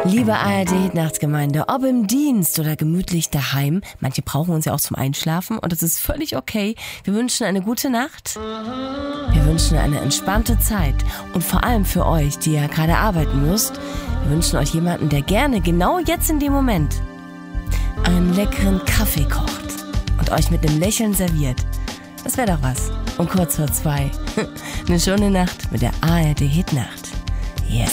Liebe ARD-Nachtsgemeinde, ob im Dienst oder gemütlich daheim, manche brauchen uns ja auch zum Einschlafen und das ist völlig okay. Wir wünschen eine gute Nacht, wir wünschen eine entspannte Zeit und vor allem für euch, die ja gerade arbeiten müsst, wir wünschen euch jemanden, der gerne genau jetzt in dem Moment einen leckeren Kaffee kocht und euch mit einem Lächeln serviert. Das wäre doch was. Um kurz vor 2. Eine schöne Nacht mit der ARD-Hitnacht. Yes.